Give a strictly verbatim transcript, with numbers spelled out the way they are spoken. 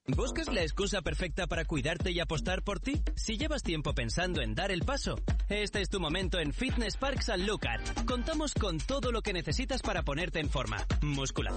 ¿Buscas la excusa perfecta para cuidarte y apostar por ti? Si llevas tiempo pensando en dar el paso, este es tu momento en Fitness Park Sanlúcar. Contamos con todo lo que necesitas para ponerte en forma. Musculación,